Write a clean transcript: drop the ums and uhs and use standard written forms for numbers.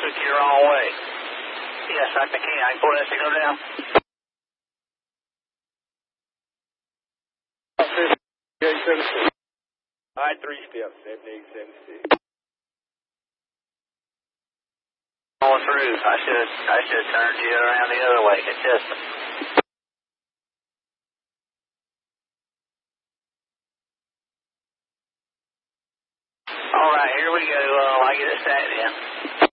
took you the wrong way. Yes, I can. I can pull that signal down. All right, 3 steps, 7876. Going through. I should have turned you around the other way to Chestnut. All right, here we go. I get it sat in.